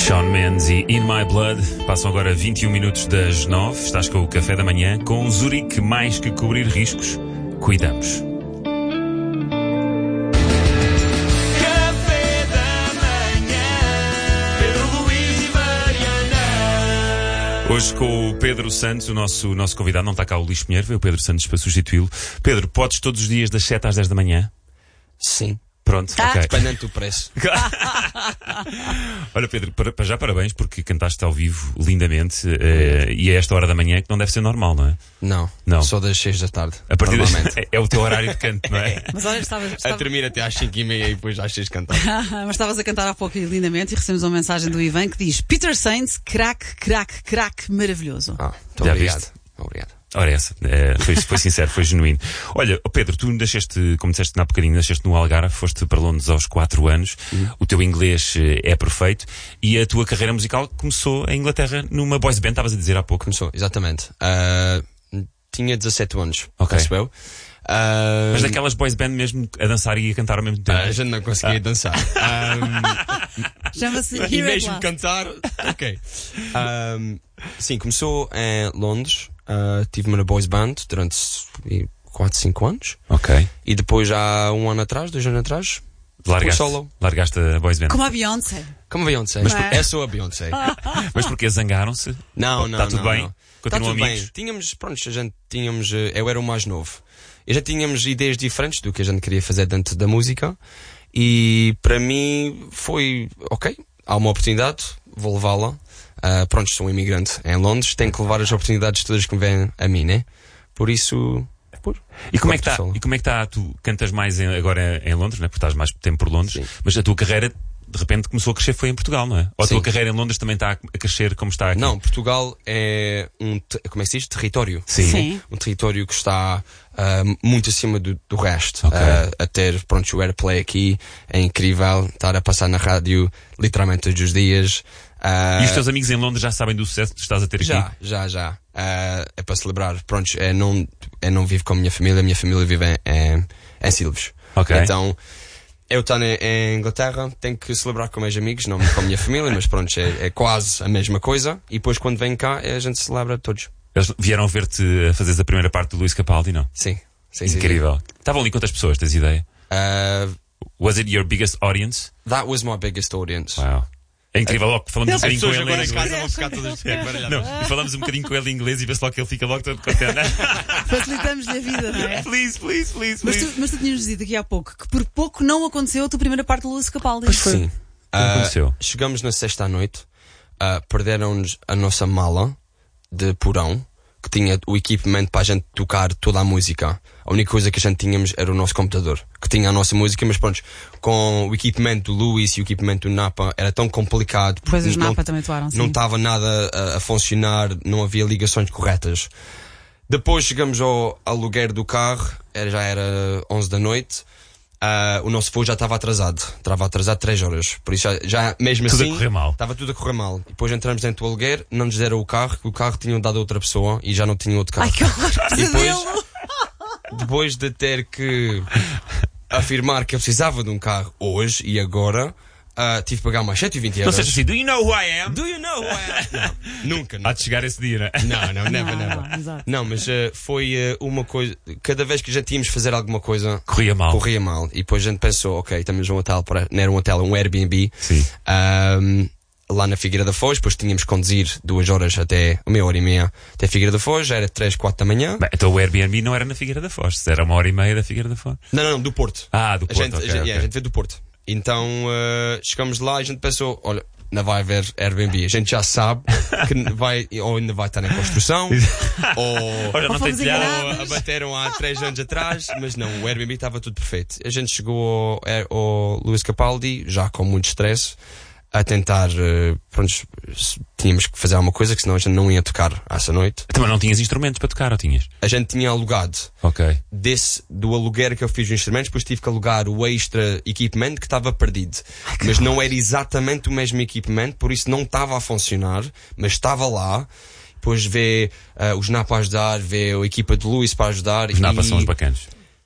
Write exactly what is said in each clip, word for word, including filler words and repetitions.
Shawn Mendes e In My Blood. Passam agora vinte e um minutos das nove. Estás com o Café da Manhã. Com Zurique, mais que cobrir riscos, cuidamos. Café da Manhã, Pedro Luís e Mariana. Hoje com o Pedro Santos, o nosso, nosso convidado. Não está cá o Luís Pinheiro, veio o Pedro Santos para substituí-lo. Pedro, podes todos os dias das sete às dez da manhã? Sim. Pronto, Ah, ok. dependendo do preço. Olha, Pedro, para, para já parabéns porque cantaste ao vivo lindamente uh, e a esta hora da manhã, que não deve ser normal, não é? Não, Não. só das seis da tarde. A partir das... normalmente. É o teu horário de canto, não é? Mas olha, estavas, A estavas, termina até às cinco e meia e depois às seis cantar. mas estavas a cantar há pouco e lindamente e recebemos uma mensagem do Ivan que diz: Peter Saints, craque, craque, craque, maravilhoso. Ah, muito Já obrigado. viste? Obrigado. Ora, essa, é, foi, foi sincero, foi genuíno. Olha, oh Pedro, tu nasceste, como disseste há bocadinho, nasceste no Algarve, foste para Londres aos quatro anos, uhum. O teu inglês é perfeito e a tua carreira musical começou em Inglaterra numa boys band, estavas a dizer há pouco. Começou, exatamente. Uh, tinha dezassete anos, Ok. penso eu. Uh, Mas daquelas boys band mesmo a dançar e a cantar ao mesmo tempo. a gente não conseguia Ah. dançar. Um, Chama-se e Hear It mesmo Loud. cantar, ok. Um, sim, começou em Londres. Uh, tive-me na boys band durante quatro, cinco anos. Ok. E depois, há um ano atrás, dois anos atrás, Largaste, solo. largaste a boys band. Como a Beyoncé. como a Beyoncé. Mas Mas por- é só a Beyoncé. Mas porque zangaram-se? Não, não, Está tudo não, bem? não. Tá Continuam tudo amigos? bem. Tínhamos, pronto, a gente tínhamos, eh, eu era o mais novo. E já tínhamos ideias diferentes do que a gente queria fazer dentro da música. E para mim foi, ok, há uma oportunidade, vou levá-la. Uh, pronto, sou um imigrante em Londres, tenho que levar as oportunidades todas que me vêm a mim, né? Por isso, por. E como é que está? Solo. E como é que está? Tu cantas mais em- agora em Londres, não é? Porque estás mais tempo por Londres, Sim. mas a tua carreira de repente começou a crescer foi em Portugal, não é? Ou a Sim. tua carreira em Londres também está a crescer como está aqui? Não, Portugal é um, te- como é que se diz? Território. Sim. Sim. Um território que está ah, muito acima do, do resto. Ok. Ah, a ter, pronto, o airplay aqui é incrível. Estar a passar na rádio literalmente todos os dias. Ah, E os teus amigos em Londres já sabem do sucesso que tu estás a ter já, aqui? já, já. Ah, é para celebrar. Pronto, é não, é não vivo com a minha família. A minha família vive em, em, em Silves. Ok. Então, eu estou em, em Inglaterra, tenho que celebrar com meus amigos, não com a minha família, mas pronto, é, é quase a mesma coisa. E depois quando vem cá, a gente celebra todos. Eles vieram ver-te a fazeres a primeira parte do Luís Capaldi, não? Sim. sim, sim, Incrível. Estavam ali quantas pessoas, tens ideia? sim. Ah, Was it your biggest audience? that was my biggest audience. Wow. É incrível, logo falamos um As bocadinho com pessoas ele agora em em inglês. casa vão ficar todas baralhadas. Não, e falamos um bocadinho com ele em inglês e vê-se logo que ele fica logo todo contente. Facilitamos-lhe a vida, não é? Please, please, please, Mas please. tu, mas tu tinhas dito aqui há pouco que por pouco não aconteceu a tua primeira parte do Luís Capaldi. Pois foi. Sim. O que Ah, aconteceu? chegamos na sexta à noite, ah, perderam-nos a nossa mala de porão, que tinha o equipamento para a gente tocar toda a música. A única coisa que a gente tínhamos era o nosso computador, que tinha a nossa música, mas pronto, com o equipamento do Luís e o equipamento do Napa era tão complicado. porque Depois os não- Napa também toaram, sim. Não estava nada a, a funcionar, não havia ligações corretas. Depois chegamos ao aluguer do carro, era, já era onze da noite. Ah, o nosso voo já estava atrasado, estava atrasado três horas. Por isso, já, já mesmo Tudo a assim, correr mal. estava tudo a correr mal. E depois entramos dentro do aluguer, não nos deram o carro, que o carro tinham dado a outra pessoa e já não tinham outro carro. Ai, que horror, que E depois- pesadelo! Depois de ter que afirmar que eu precisava de um carro hoje e agora, ah, tive que pagar mais sete e vinte Não euros. seja assim, do you know who I am? Do you know who I am? Não, nunca, Há nunca. de chegar esse dia, não é? Não, não, never, Não, never. não, exato. Não, mas eh, foi eh, uma coisa. Cada vez que já tínhamos de fazer alguma coisa, Corria mal. corria mal. E depois a gente pensou, ok, estamos num hotel, para, não era um hotel, um Airbnb. Sim. ahm, lá na Figueira da Foz, depois tínhamos que conduzir duas horas até, meia hora e meia até Figueira da Foz, já era três, quatro da manhã. Bem, então o Airbnb não era na Figueira da Foz, era uma hora e meia da Figueira da Foz. Não, não, não, do Porto. Ah, do A Porto, gente, ok, a, gente, ok. yeah, a gente veio do Porto. Então eh, chegamos lá e a gente pensou, olha, não vai haver Airbnb. A gente já sabe que vai, ou ainda vai estar em construção, ou Olha, não Ou tem fomos telhado. enganados. ou abateram há três anos atrás, mas não, o Airbnb estava tudo perfeito. A gente chegou ao, ao Luís Capaldi, já com muito stress, a tentar, eh, pronto, s- tínhamos que fazer alguma coisa, que senão a gente não ia tocar essa noite. Também não tinhas instrumentos para tocar, ou tinhas? A gente tinha alugado Ok. desse, do aluguer que eu fiz os instrumentos, depois tive que alugar o extra equipamento que estava perdido. Mas não era exatamente o mesmo equipamento, por isso não estava a funcionar, mas estava lá. Depois vê ah, os Napa a ajudar, vê a equipa de Luís para ajudar. Os napas e são os bacanos.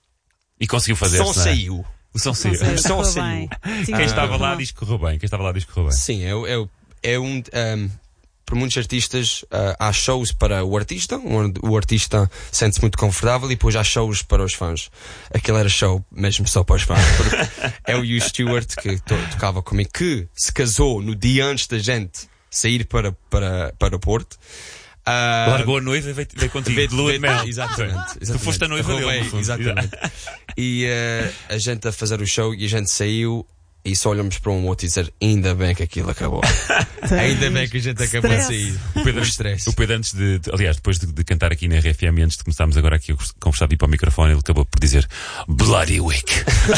E conseguiu fazer só não é? saiu. O som saiu. Não sei, Só correu saiu. bem. Sim, Quem ah, estava lá não. diz que correu bem. Quem estava lá diz que correu bem. Sim, eu, eu, é um, um para muitos artistas uh, há shows para o artista, onde o artista sente-se muito confortável, e depois há shows para os fãs. Aquele era show mesmo só para os fãs. É o Hugh Stewart que to tocava comigo, que se casou no dia antes da gente sair para, para, para o Porto. Uh, Largou a noiva e veio, veio contigo veio, de lua de veio, mel. Exatamente, exatamente. Tu foste a noiva Roubei, dele, no fundo. exatamente. E uh, a gente a fazer o show, e a gente saiu e só olhamos para um outro e dizer: ainda bem que aquilo acabou. Ainda bem que a gente acabou de sair. O Pedro, o Pedro antes de, de aliás, depois de, de cantar aqui na R F M, antes de começarmos agora aqui a conversar de ir para o microfone, ele acabou por dizer Bloody Week.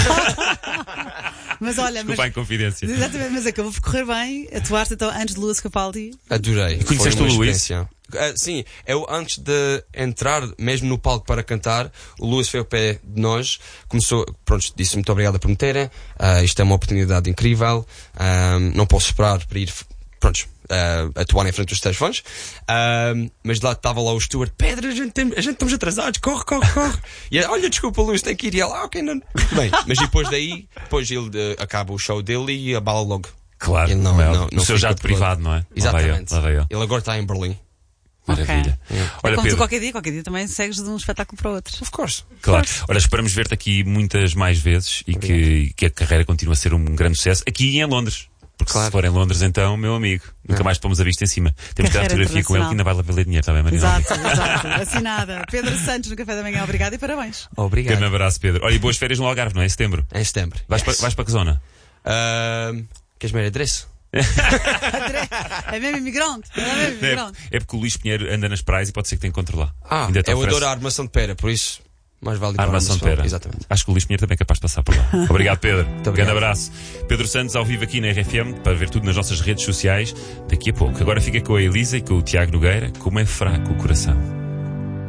Mas olha, mas, Desculpa a inconfidência. exatamente, mas acabou por correr bem. Atuaste então antes de Lewis Capaldi. Adorei. Conheceste Foi uma o Luís? experiência. Uh, sim, eu antes de entrar mesmo no palco para cantar, o Luís foi ao pé de nós, começou, pronto, disse muito obrigado por me terem, uh, isto é uma oportunidade incrível, uh, não posso esperar para ir, pronto, uh, atuar em frente dos teus fãs, uh, mas lá estava lá o Stuart: Pedro, a gente, tem, a gente estamos atrasados, corre, corre, corre. E ele: olha, desculpa, Luís, tem que ir. E ele: ah, ok, não. Bem, mas depois daí, depois ele uh, acaba o show dele e abala logo. Claro, Ele não- não, não- o não seu fica jato por privado, não é? Exatamente. Lá vai ele, lá vai ele. Ele agora está em Berlim. Maravilha. Ok. É Olha, como tu Pedro, qualquer dia, qualquer dia também segues de um espetáculo para o outro. Of course. claro. Olha, esperamos ver-te aqui muitas mais vezes e que, que a carreira continue a ser um grande sucesso aqui e em Londres. Porque Claro. se for em Londres, então, meu amigo, nunca mais pomos a vista em cima. Temos que dar Carreira fotografia com ele, que ainda vai lá valer dinheiro, está bem, Maria? Exato, exato. Assinada. Pedro Santos no Café da Manhã. Obrigado e parabéns. Obrigado. Grande abraço, Pedro. Olha, e boas férias no Algarve, não é? Em setembro. Em setembro. Vais, Yes. para, vais para que zona? Uh, queres meu endereço? É mesmo imigrante. É mesmo imigrante. É, é porque o Luís Pinheiro anda nas praias e pode ser que te encontre lá. Ah, Ainda te eu oferece adoro a armação de pera, por isso mais vale ir a para a armação de pera. Exatamente. Acho que o Luís Pinheiro também é capaz de passar por lá. Obrigado, Pedro. obrigado. Grande abraço. Pedro Santos ao vivo aqui na R F M, para ver tudo nas nossas redes sociais daqui a pouco. Agora fica com a Elisa e com o Tiago Nogueira. Como é fraco o coração.